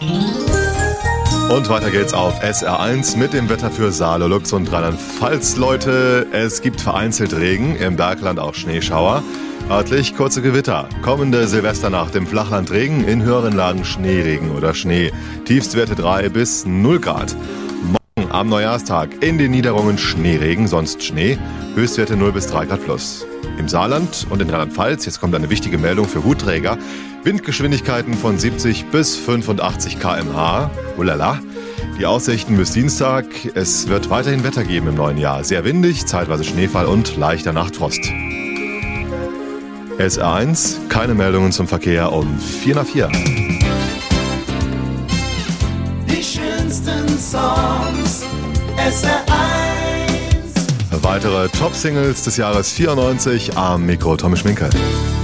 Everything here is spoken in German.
Und weiter geht's auf SR1 mit dem Wetter für Saale, Lux und Rheinland-Pfalz. Leute, es gibt vereinzelt Regen, im Bergland auch Schneeschauer. Örtlich kurze Gewitter. Kommende Silvesternacht im Flachland Regen, in höheren Lagen Schneeregen oder Schnee. Tiefstwerte 3 bis 0 Grad. Morgen am Neujahrstag in den Niederungen Schneeregen, sonst Schnee. Höchstwerte 0 bis 3 Grad plus. Im Saarland und in Rheinland-Pfalz, jetzt kommt eine wichtige Meldung für Hutträger, Windgeschwindigkeiten von 70 bis 85 km/h. Ulala. Die Aussichten bis Dienstag. Es wird weiterhin Wetter geben im neuen Jahr. Sehr windig, zeitweise Schneefall und leichter Nachtfrost. SR1, keine Meldungen zum Verkehr um 4 nach 4. Die schönsten Songs, SR1. Weitere Top-Singles des Jahres 94 am Mikro Tommy Schminke.